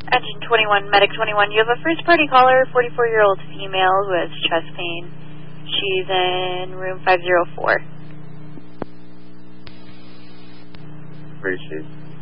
Engine 21, Medic 21. You have a first party caller, 44-year-old female who has chest pain. She's in room 504. Where is she?